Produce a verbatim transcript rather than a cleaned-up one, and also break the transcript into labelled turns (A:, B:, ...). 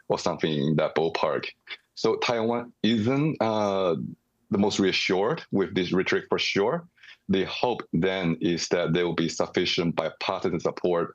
A: or something in that ballpark. So Taiwan isn't uh, the most reassured with this rhetoric for sure. The hope then is that there will be sufficient bipartisan support